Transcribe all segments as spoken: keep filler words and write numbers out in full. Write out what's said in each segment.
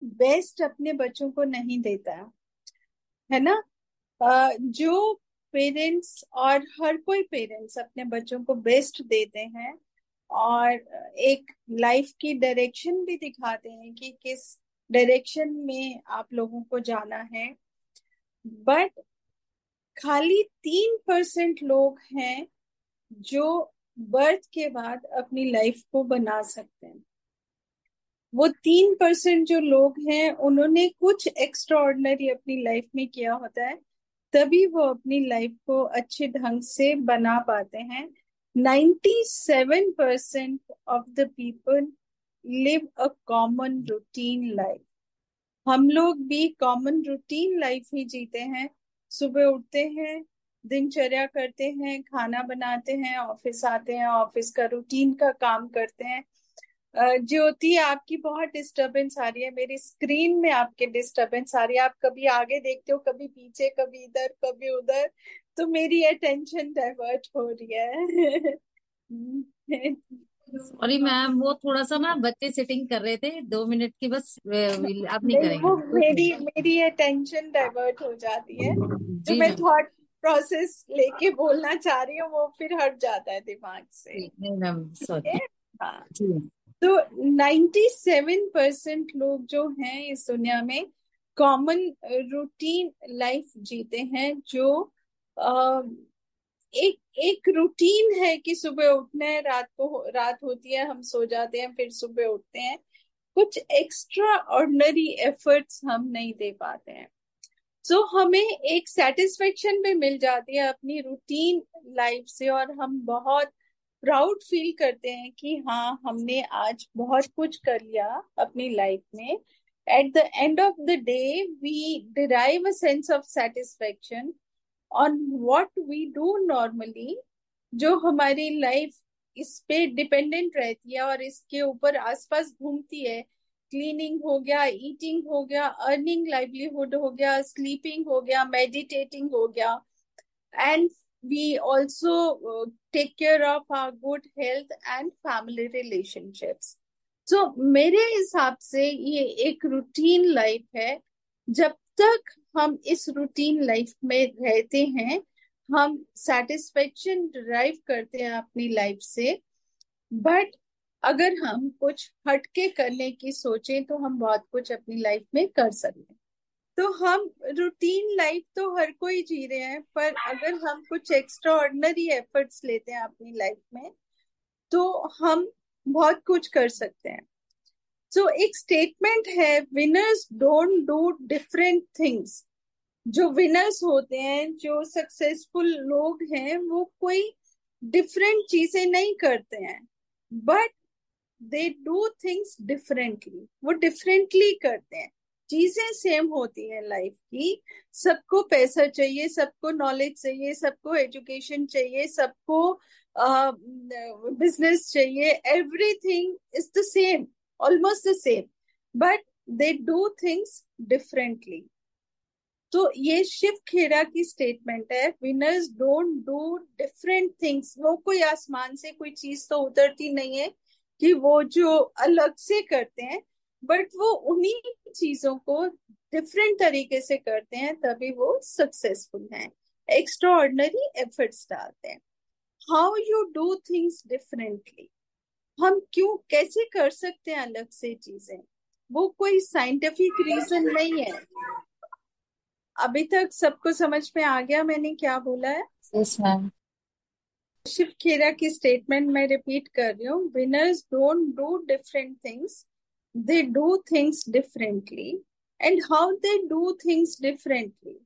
Best अपने बच्चों को नहीं देता है ना। अ, जो पेरेंट्स और हर कोई पेरेंट्स अपने बच्चों को बेस्ट देते हैं और एक लाइफ की डायरेक्शन भी दिखाते हैं कि किस डायरेक्शन में आप लोगों को जाना है, बट खाली तीन परसेंट लोग हैं जो बर्थ के बाद अपनी लाइफ को बना सकते हैं। वो तीन परसेंट जो लोग हैं उन्होंने कुछ एक्स्ट्रा ऑर्डिनरी अपनी लाइफ में किया होता है, तभी वो अपनी लाइफ को अच्छे ढंग से बना पाते हैं। Ninety seven percent of the people live a common routine life. हम लोग भी कॉमन रूटीन लाइफ ही जीते हैं। सुबह उठते हैं, दिनचर्या करते हैं, खाना बनाते हैं, ऑफिस आते हैं, ऑफिस का रूटीन का काम करते हैं। अ, ज्योति, आपकी बहुत डिस्टरबेंस आ रही है, मेरी स्क्रीन में आपके डिस्टरबेंस आ रही है। आप कभी आगे देखते हो, कभी पीछे, कभी इधर कभी उधर, तो मेरी अटेंशन डाइवर्ट हो रही है। सॉरी मैम, वो थोड़ा सा ना बच्चे सिटिंग कर रहे थे, दो मिनट की बस। वे- आप नहीं नहीं, वो करेंगे कुछ मेरी नहीं। मेरी अटेंशन डाइवर्ट हो जाती है। जो जी मैं मैम। थॉट प्रोसेस लेके बोलना चाह रही हूँ वो फिर हट जाता है दिमाग से। जी नहीं मैम, ठीक सॉरी। है। हाँ। जी मैम। तो नाइन्टी सेवन परसेंट लोग जो हैं इस दुनिया में कॉमन रूटीन लाइफ जीते हैं, जो अ, एक एक रूटीन है कि सुबह उठना है, रात को रात होती है, हम सो जाते हैं, फिर सुबह उठते हैं। कुछ एक्स्ट्रा ऑर्डिनरी एफर्ट्स हम नहीं दे पाते हैं। सो so, हमें एक सेटिस्फेक्शन भी मिल जाती है अपनी रूटीन लाइफ से, और हम बहुत प्राउड फील करते हैं कि हाँ, हमने आज बहुत कुछ कर लिया अपनी लाइफ में। At the end of the day we derive a sense of satisfaction on what we do normally. जो हमारी लाइफ इस पे डिपेंडेंट रहती है और इसके ऊपर आसपास घूमती है। क्लीनिंग हो गया, ईटिंग हो गया, अर्निंग लाइवलीहुड हो गया, स्लीपिंग हो गया, मेडिटेटिंग हो गया, and we also take care of our good health and family relationships. सो मेरे हिसाब से ये एक रूटीन लाइफ है। जब तक हम इस रूटीन लाइफ में रहते हैं, हम सेटिस्फेक्शन डिराइव करते हैं अपनी लाइफ से। बट अगर हम कुछ हटके करने की सोचें तो हम बहुत कुछ अपनी लाइफ में कर सकते हैं। तो हम रूटीन लाइफ तो हर कोई जी रहे हैं, पर अगर हम कुछ एक्स्ट्रा ऑर्डिनरी एफर्ट्स लेते हैं अपनी लाइफ में तो हम बहुत कुछ कर सकते हैं। सो so, एक स्टेटमेंट है, winners don't do different things. जो विनर्स होते हैं, जो सक्सेसफुल लोग हैं, वो कोई डिफरेंट चीजें नहीं करते हैं, but they do things differently. वो डिफरेंटली करते हैं। चीजें सेम होती हैं लाइफ की। सबको पैसा चाहिए, सबको नॉलेज चाहिए, सबको एजुकेशन चाहिए, सबको बिजनेस चाहिए, everything is the same, almost the same, but they do things differently. तो ये शिव खेरा की स्टेटमेंट है, winners don't do different things. वो कोई आसमान से कोई चीज तो उतरती नहीं है कि वो जो अलग से करते हैं, बट वो उन्हीं चीजों को डिफरेंट तरीके से करते हैं, तभी वो सक्सेसफुल हैं, एक्स्ट्रा ऑर्डिनरी एफर्ट्स डालते हैं। How you do things differently, हम क्यों कैसे कर सकते हैं अलग से चीजें, वो कोई साइंटिफिक रीजन नहीं है। अभी तक सबको समझ में आ गया मैंने क्या बोला है? Yes ma'am. शिव खेरा की स्टेटमेंट मैं रिपीट कर रही हूँ, winners don't do different things, they do things differently. And how they do things differently,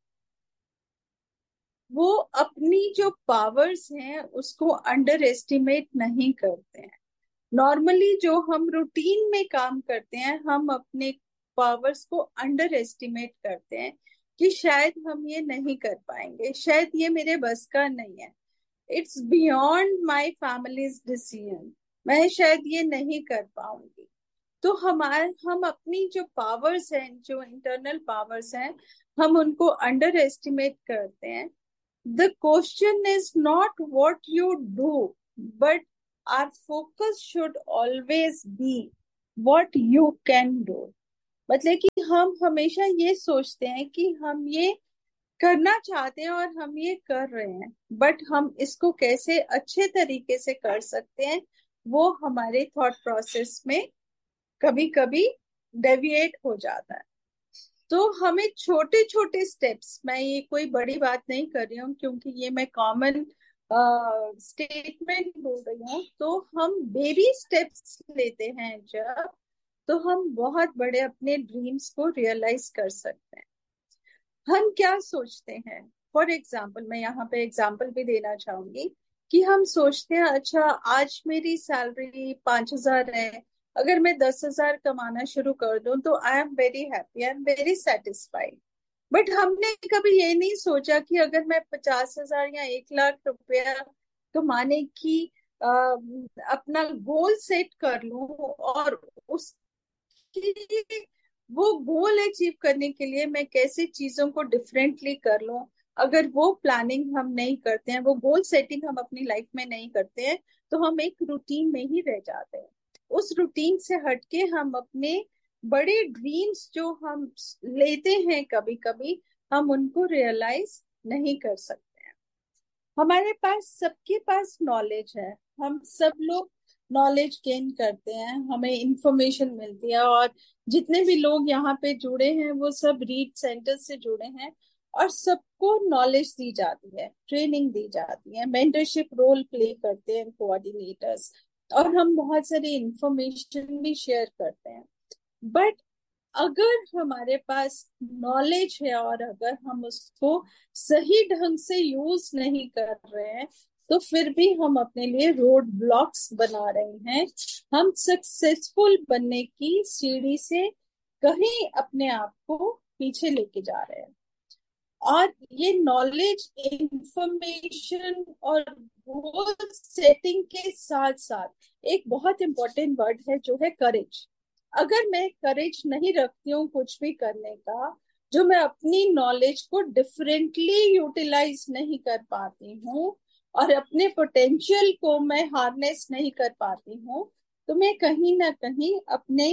वो अपनी जो पावर्स हैं उसको अंडर एस्टिमेट नहीं करते हैं। नॉर्मली जो हम रूटीन में काम करते हैं, हम अपने पावर्स को अंडर एस्टिमेट करते हैं कि शायद हम ये नहीं कर पाएंगे, शायद ये मेरे बस का नहीं है, it's beyond my families decision, मैं शायद ये नहीं कर पाऊंगी। तो हमारे हम अपनी जो पावर्स हैं, जो इंटरनल पावर्स हैं, हम उनको अंडर एस्टिमेट करते हैं। The question is not what you do, but our focus should always be what you can do. मतलब कि हम हमेशा ये सोचते हैं कि हम ये करना चाहते हैं और हम ये कर रहे हैं, बट हम इसको कैसे अच्छे तरीके से कर सकते हैं वो हमारे थॉट प्रोसेस में कभी कभी डेविएट हो जाता है। तो हमें छोटे छोटे स्टेप्स, मैं ये कोई बड़ी बात नहीं कर रही हूँ क्योंकि ये मैं कॉमन स्टेटमेंट बोल रही हूँ, तो हम बेबी स्टेप्स लेते हैं जब, तो हम बहुत बड़े अपने ड्रीम्स को रियलाइज कर सकते हैं। हम क्या सोचते हैं, फॉर एग्जाम्पल मैं यहाँ पे एग्जाम्पल भी देना चाहूंगी कि हम सोचते हैं अच्छा आज मेरी सैलरी पांच हजार है, अगर मैं दस हजार कमाना शुरू कर दूं तो I am very happy, I am very satisfied. But हमने कभी ये नहीं सोचा कि अगर मैं पचास हजार या एक लाख रुपया कमाने की अ, अपना गोल सेट कर लूं और उसकी वो गोल अचीव करने के लिए मैं कैसे चीजों को डिफरेंटली कर लूं, अगर वो प्लानिंग हम नहीं करते हैं, वो गोल सेटिंग हम अपनी लाइफ में नहीं करते हैं, तो हम एक रूटीन में ही रह जाते हैं। उस रूटीन से हटके हम अपने बड़े ड्रीम्स जो हम लेते हैं कभी कभी, हम उनको रियलाइज नहीं कर सकते हैं। हमारे पास, सबके पास नॉलेज है, हम सब लोग नॉलेज गेन करते हैं, हमें इंफॉर्मेशन मिलती है, और जितने भी लोग यहाँ पे जुड़े हैं वो सब रीड सेंटर से जुड़े हैं, और सबको नॉलेज दी जाती है, ट्रेनिंग दी जाती है, मेंटरशिप रोल प्ले करते हैं कोऑर्डिनेटर्स, और हम बहुत सारी इंफॉर्मेशन भी शेयर करते हैं। बट अगर हमारे पास नॉलेज है और अगर हम उसको सही ढंग से यूज नहीं कर रहे हैं, तो फिर भी हम अपने लिए रोड ब्लॉक्स बना रहे हैं। हम सक्सेसफुल बनने की सीढ़ी से कहीं अपने आप को पीछे लेके जा रहे हैं। और ये नॉलेज, इंफॉर्मेशन और गोल सेटिंग के साथ साथ एक बहुत इंपॉर्टेंट वर्ड है जो है करेज। अगर मैं करेज नहीं रखती हूँ कुछ भी करने का, जो मैं अपनी नॉलेज को डिफरेंटली यूटिलाइज नहीं कर पाती हूँ और अपने पोटेंशियल को मैं हार्नेस नहीं कर पाती हूँ, तो मैं कहीं ना कहीं अपने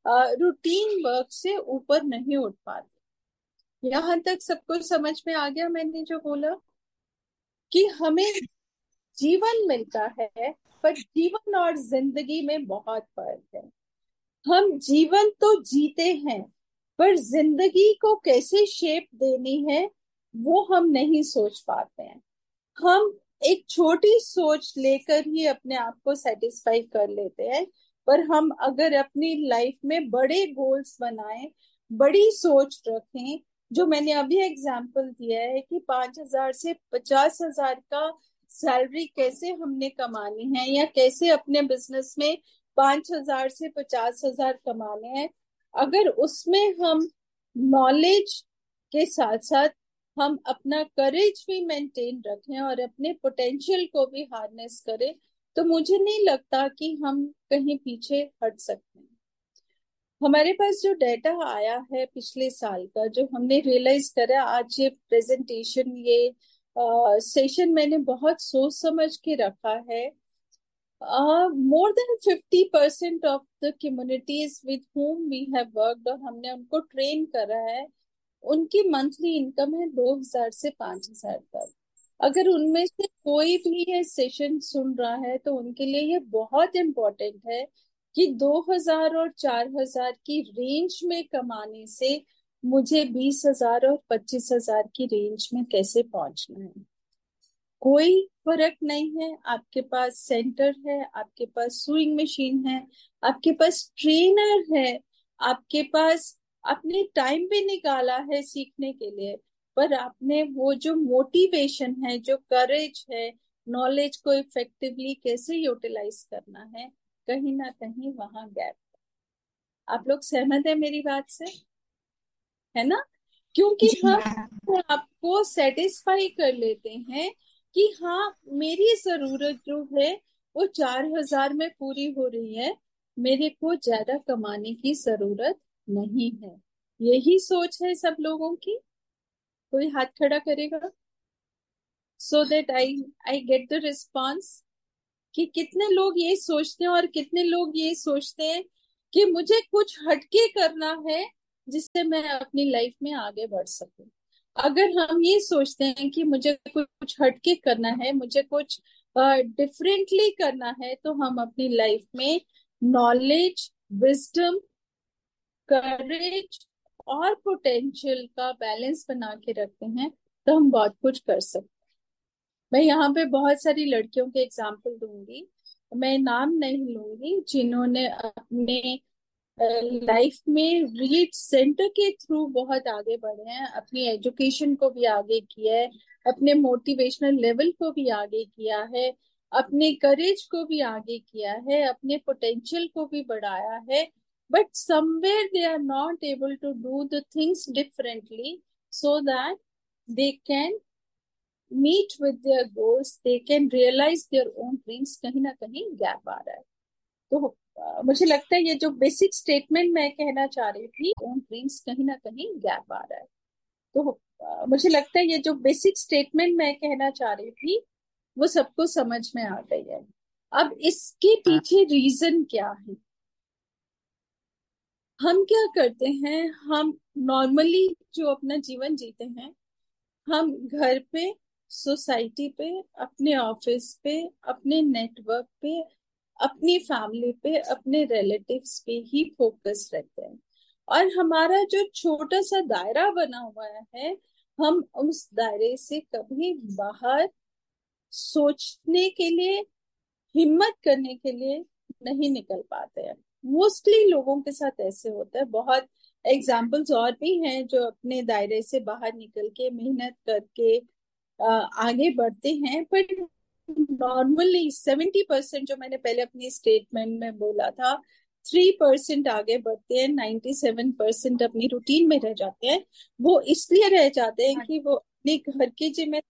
रूटीन वर्क से ऊपर नहीं उठ पाती। यहाँ तक सबको समझ में आ गया मैंने जो बोला, कि हमें जीवन मिलता है, पर जीवन और जिंदगी में बहुत फर्क है। हम जीवन तो जीते हैं, पर जिंदगी को कैसे शेप देनी है वो हम नहीं सोच पाते हैं। हम एक छोटी सोच लेकर ही अपने आप को सेटिस्फाई कर लेते हैं, पर हम अगर अपनी लाइफ में बड़े गोल्स बनाएं, बड़ी सोच रखें, जो मैंने अभी एग्जांपल दिया है कि पांच हजार से पचास हजार का सैलरी कैसे हमने कमानी है, या कैसे अपने बिजनेस में पांच हजार से पचास हजार कमाने हैं, अगर उसमें हम नॉलेज के साथ साथ हम अपना करेज भी मेंटेन रखें और अपने पोटेंशियल को भी हार्नेस करें, तो मुझे नहीं लगता कि हम कहीं पीछे हट सकते हैं। हमारे पास जो डेटा आया है पिछले साल का, जो हमने रियलाइज करा, आज ये प्रेजेंटेशन, ये सेशन मैंने बहुत सोच समझ के रखा है। More than fifty percent of the communities with whom we have worked, और हमने उनको ट्रेन करा है, उनकी मंथली इनकम है दो हजार से पांच हजार तक। अगर उनमें से कोई भी ये सेशन सुन रहा है तो उनके लिए ये बहुत इम्पोर्टेंट है कि दो हजार और चार हजार की रेंज में कमाने से मुझे बीस हजार और पच्चीस हजार की रेंज में कैसे पहुंचना है। कोई फर्क नहीं है, आपके पास सेंटर है, आपके पास सुइंग मशीन है, आपके पास ट्रेनर है, आपके पास आपने टाइम भी निकाला है सीखने के लिए, पर आपने वो जो मोटिवेशन है, जो करेज है, नॉलेज को इफेक्टिवली कैसे यूटिलाइज करना है, कहीं ना कहीं वहां गैप। आप लोग सहमत है मेरी बात से, है ना? क्योंकि जी हम मैम। आपको सेटिस्फाई कर लेते हैं कि हाँ, मेरी जरूरत जो है वो चार हजार में पूरी हो रही है, मेरे को ज्यादा कमाने की जरूरत नहीं है। यही सोच है सब लोगों की। कोई हाथ खड़ा करेगा, so that I I get the response, कि कितने लोग ये सोचते हैं और कितने लोग ये सोचते हैं कि मुझे कुछ हटके करना है, जिससे मैं अपनी लाइफ में आगे बढ़ सकूं। अगर हम ये सोचते हैं कि मुझे कुछ हटके करना है, मुझे कुछ डिफरेंटली करना है, तो हम अपनी लाइफ में नॉलेज, विजडम, करेज और पोटेंशियल का बैलेंस बना के रखते हैं, तो हम बहुत कुछ कर सकते हैं। मैं यहाँ पे बहुत सारी लड़कियों के एग्जाम्पल दूंगी, मैं नाम नहीं लूंगी, जिन्होंने अपने लाइफ में रीड सेंटर के थ्रू बहुत आगे बढ़े हैं, अपनी एजुकेशन को भी आगे किया है, अपने मोटिवेशनल लेवल को भी आगे किया है, अपने करेज को भी आगे किया है, अपने पोटेंशियल को भी बढ़ाया है। But somewhere they are not able to do the things differently so that they can meet with their goals, they can realise their own dreams. कहीं ना कहीं गैप आ रहा है। तो अ, मुझे लगता है ये जो बेसिक स्टेटमेंट मैं कहना चाह रही थी, ओन ड्रीम्स, कहीं ना कहीं गैप आ रहा है। तो अ, मुझे लगता है ये जो बेसिक स्टेटमेंट मैं कहना चाह रही थी, वो सबको समझ में आ गई है। अब इसके पीछे रीजन क्या है? हम क्या करते हैं, हम नॉर्मली जो अपना जीवन जीते हैं, हम घर पे, सोसाइटी पे, अपने ऑफिस पे, अपने नेटवर्क पे, अपनी फैमिली पे, अपने रिलेटिव्स पे ही फोकस रहते हैं। और हमारा जो छोटा सा दायरा बना हुआ है, हम उस दायरे से कभी बाहर सोचने के लिए, हिम्मत करने के लिए नहीं निकल पाते हैं। मोस्टली लोगों के साथ ऐसे होता है। बहुत एग्जाम्पल्स और भी हैं जो अपने दायरे से बाहर निकल के मेहनत करके अ, आगे बढ़ते हैं। पर नॉर्मली सेवेंटी परसेंट, जो मैंने पहले अपनी स्टेटमेंट में बोला था, थ्री परसेंट आगे बढ़ते हैं, नाइन्टी सेवन परसेंट अपनी रूटीन में रह जाते हैं। वो इसलिए रह जाते हैं कि वो अपने घर की जिम्मेदारियों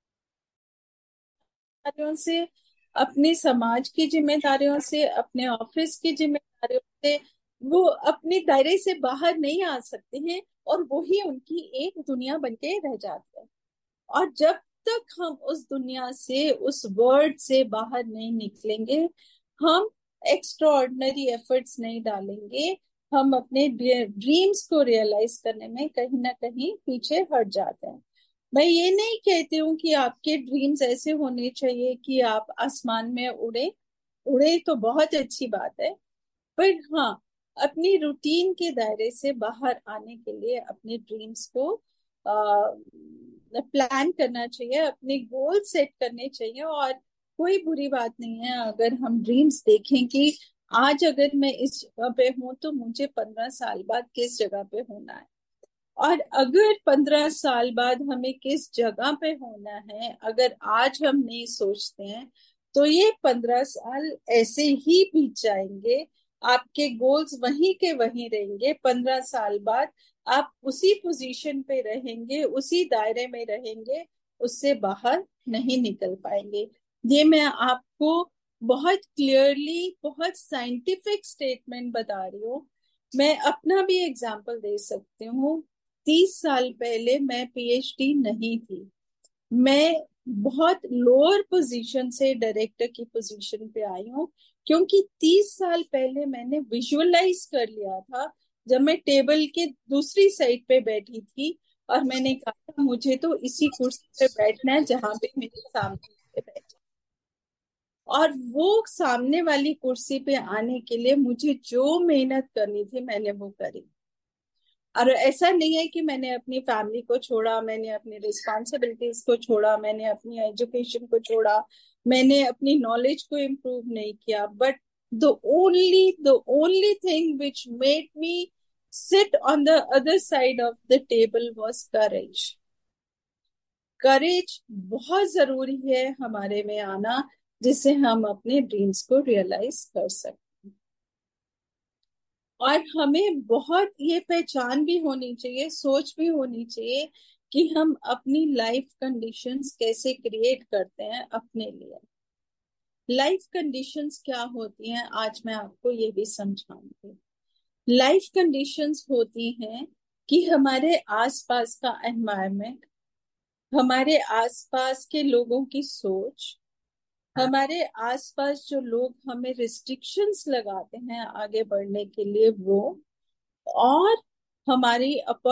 से, अपने समाज की जिम्मेदारियों से, अपने ऑफिस की जिम्मेदारियों से वो अपने दायरे से बाहर नहीं आ सकते हैं, और वही उनकी एक दुनिया बन के रह जाती है। और जब तक हम उस दुनिया से, उस वर्ल्ड से बाहर नहीं निकलेंगे, हम एक्स्ट्रा ऑर्डिनरी एफर्ट्स नहीं डालेंगे, हम अपने ड्रीम्स को रियलाइज करने में कहीं ना कहीं पीछे हट जाते हैं। मैं ये नहीं कहती हूँ कि आपके ड्रीम्स ऐसे होने चाहिए कि आप आसमान में उड़े। उड़े तो बहुत अच्छी बात है, पर हाँ, अपनी रूटीन के दायरे से बाहर आने के लिए अपने ड्रीम्स को प्लान करना चाहिए, अपने गोल सेट करने चाहिए। और कोई बुरी बात नहीं है अगर हम ड्रीम्स देखें कि आज अगर मैं इस जगह पे हूँ, तो मुझे पंद्रह साल बाद किस जगह पे होना है। और अगर पंद्रह साल बाद हमें किस जगह पे होना है, अगर आज हम नहीं सोचते हैं, तो ये पंद्रह साल ऐसे ही बीत जाएंगे। आपके गोल्स वहीं के वहीं रहेंगे। पंद्रह साल बाद आप उसी पोजीशन पे रहेंगे, उसी दायरे में रहेंगे, उससे बाहर नहीं निकल पाएंगे। ये मैं आपको बहुत क्लियरली, बहुत साइंटिफिक स्टेटमेंट बता रही हूँ। मैं अपना भी एग्जाम्पल दे सकती हूँ। तीस साल पहले मैं पीएचडी नहीं थी। मैं बहुत लोअर पोजीशन से डायरेक्टर की पोजीशन पे आई हूँ, क्योंकि तीस साल पहले मैंने विजुअलाइज कर लिया था, जब मैं टेबल के दूसरी साइड पे बैठी थी, और मैंने कहा मुझे तो इसी कुर्सी पे बैठना है जहां पे मेरे सामने बैठे। और वो सामने वाली कुर्सी पे आने के लिए मुझे जो मेहनत करनी थी, मैंने वो करी। और ऐसा नहीं है कि मैंने अपनी फैमिली को छोड़ा, मैंने अपनी रिस्पॉन्सिबिलिटीज को छोड़ा, मैंने अपनी एजुकेशन को छोड़ा, मैंने अपनी नॉलेज को इम्प्रूव नहीं किया। But the only the only thing which made me sit on the other side of the table was करेज। करेज बहुत जरूरी है हमारे में आना, जिससे हम अपने ड्रीम्स को रियलाइज कर सकें। और हमें बहुत ये पहचान भी होनी चाहिए, सोच भी होनी चाहिए कि हम अपनी लाइफ कंडीशंस कैसे क्रिएट करते हैं अपने लिए। लाइफ कंडीशंस क्या होती हैं, आज मैं आपको ये भी समझाऊंगी। लाइफ कंडीशंस होती हैं कि हमारे आसपास का एनवायरनमेंट, हमारे आसपास के लोगों की सोच, हमारे आसपास जो लोग हमें रिस्ट्रिक्शंस लगाते हैं आगे बढ़ने के लिए, वो, और हमारी